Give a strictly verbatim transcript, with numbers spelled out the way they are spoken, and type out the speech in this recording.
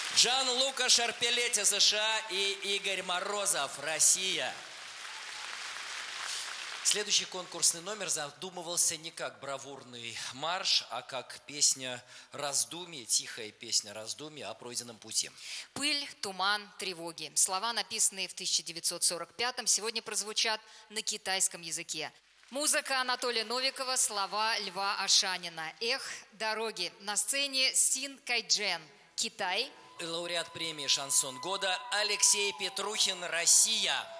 Джанлука Шарпелетти, США, и Игорь Морозов, Россия. Следующий конкурсный номер задумывался не как бравурный марш, а как песня раздумий, тихая песня раздумий о пройденном пути. «Пыль, туман, тревоги». Слова, написанные в тысяча девятьсот сорок пятом, сегодня прозвучат на китайском языке. Музыка Анатолия Новикова, слова Льва Ашанина. «Эх, дороги». На сцене Син Кайджен, Китай. Лауреат премии «Шансон года» Алексей Петрухин, Россия.